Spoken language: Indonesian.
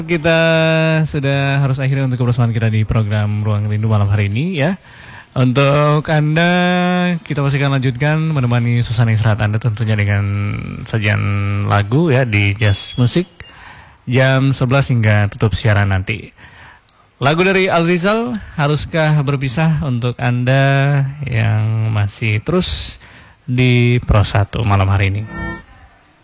Kita sudah harus akhiri untuk kebersamaan kita di program Ruang Rindu malam hari ini ya. Untuk Anda, kita masih akan lanjutkan menemani suasana istirahat Anda tentunya dengan sajian lagu ya di Jazz Musik jam 11 hingga tutup siaran nanti. Lagu dari Al Rizal, Haruskah Berpisah, untuk Anda yang masih terus di Pro 1 malam hari ini.